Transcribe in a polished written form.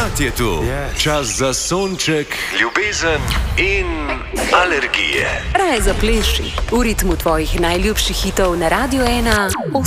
Cajt je tu. Čas za sonček, ljubezen in alergije. Raje zapleši v ritmu tvojih najljubših hitov na Radio 1.